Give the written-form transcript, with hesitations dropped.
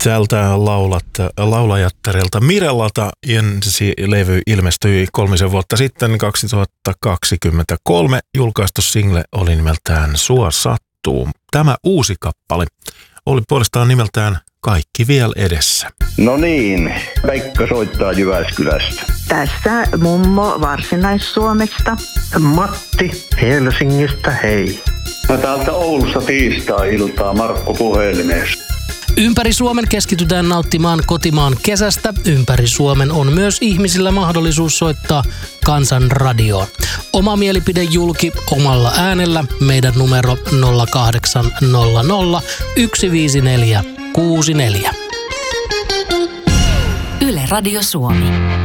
Tältä laulajattarelta Mirellalta ensi levy ilmestyi 3 vuotta sitten, 2023. Julkaistu single oli nimeltään Sua sattuu. Tämä uusi kappale oli puolestaan nimeltään Kaikki vielä edessä. No niin, Pekka soittaa Jyväskylästä. Tässä mummo Varsinais-Suomesta. Matti Helsingistä, hei. Mä täältä Oulusta tiistai-iltaa Markku puhelimessa. Ympäri Suomen keskitytään nauttimaan kotimaan kesästä. Ympäri Suomen on myös ihmisillä mahdollisuus soittaa Kansanradioon. Oma mielipide julki omalla äänellä. Meidän numero 0800 154 64. Yle Radio Suomi.